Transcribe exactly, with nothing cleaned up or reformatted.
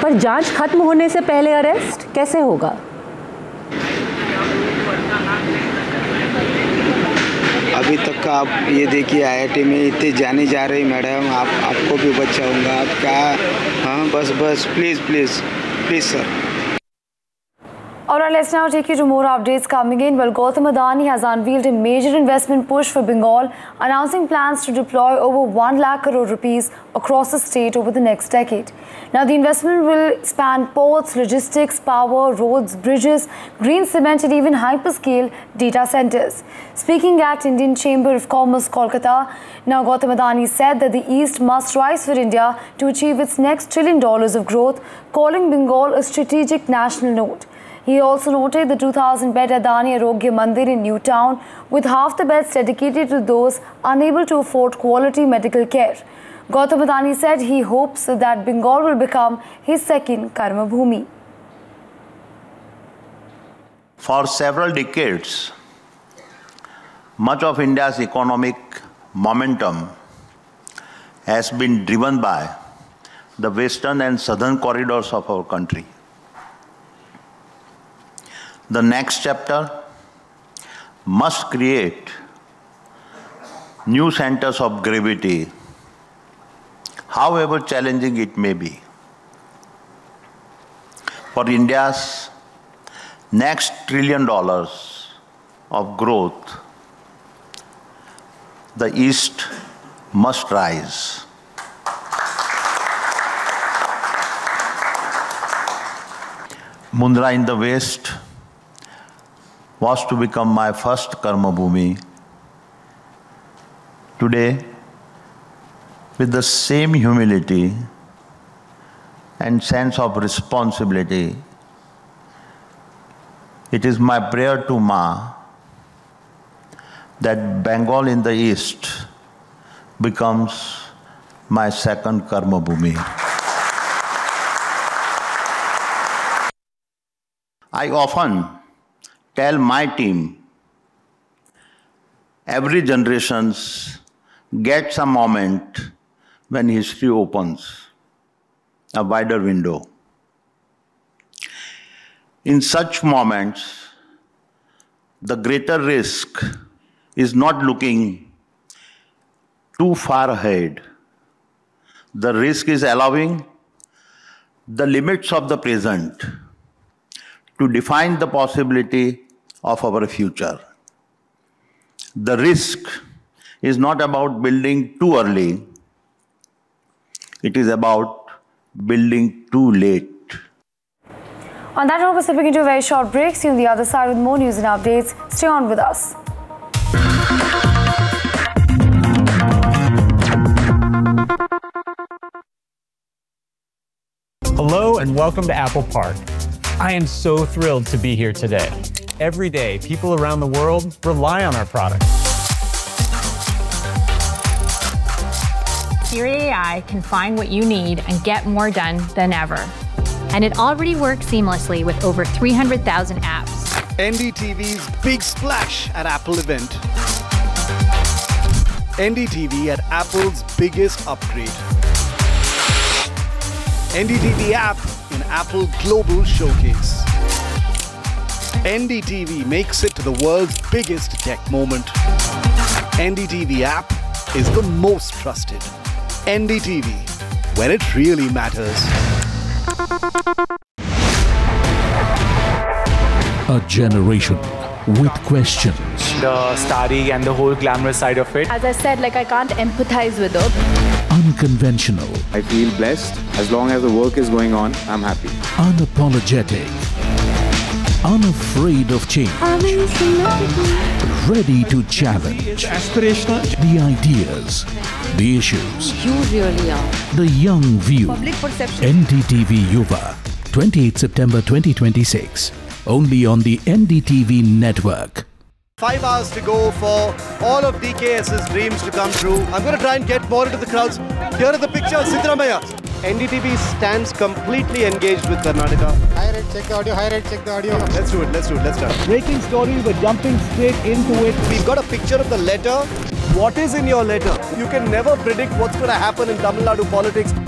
पर जांच खत्म होने से पहले अरेस्ट कैसे होगा? अभी तक का आप ये देखिए, आई आई टी में इतने जाने जा रही मैडम, आप आपको भी बचाऊंगा। आप क्या, हाँ बस बस please please please sir. All right, let's now take you to more updates coming in. Well, Gautam Adani has unveiled a major investment push for Bengal, announcing plans to deploy over one lakh crore rupees across the state over the next decade. Now, the investment will span ports, logistics, power, roads, bridges, green cement, and even hyperscale data centers. Speaking at Indian Chamber of Commerce, Kolkata, now Gautam Adani said that the East must rise for India to achieve its next trillion dollars of growth, calling Bengal a strategic national node. He also noted the two thousand bed Adani Arogya Mandir in New Town, with half the beds dedicated to those unable to afford quality medical care. Gautam Adani said he hopes that Bengal will become his second Karma Bhumi. For several decades, much of India's economic momentum has been driven by the western and southern corridors of our country. The next chapter must create new centers of gravity, however challenging it may be. For India's next trillion dollars of growth, the East must rise. Mundra in the West was to become my first Karma Bhumi. Today, with the same humility and sense of responsibility, it is my prayer to Ma that Bengal in the East becomes my second Karma Bhumi. I often tell my team, every generation gets a moment when history opens a wider window. In such moments, the greater risk is not looking too far ahead. The risk is allowing the limits of the present to define the possibility of our future. The risk is not about building too early. It is about building too late. On that note, we're stepping into a very short break. See you on the other side with more news and updates. Stay on with us. Hello and welcome to Apple Park. I am so thrilled to be here today. Every day, people around the world rely on our products. Siri A I can find what you need and get more done than ever. And it already works seamlessly with over three hundred thousand apps. N D T V's big splash at Apple event. N D T V at Apple's biggest upgrade. N D T V app in Apple Global Showcase. N D T V makes it to the world's biggest tech moment. N D T V app is the most trusted. N D T V, when it really matters. A generation with questions. The starry and the whole glamorous side of it. As I said, like I can't empathize with her. Unconventional. I feel blessed. As long as the work is going on, I'm happy. Unapologetic. Unafraid of change. Ready to challenge. Aspirational. The ideas. The issues. You really are. The young view. Public perception. N D T V Yuva. twenty-eighth September twenty twenty-six. Only on the N D T V network. Five hours to go for all of D K S's dreams to come true. I'm going to try and get more into the crowds. Here are the pictures, Siddaramaiah. N D T V stands completely engaged with Karnataka. High rate, check the audio, high rate, check the audio. Let's do it, let's do it, let's start. Breaking story, we're jumping straight into it. We've got a picture of the letter. What is in your letter? You can never predict what's going to happen in Tamil Nadu politics.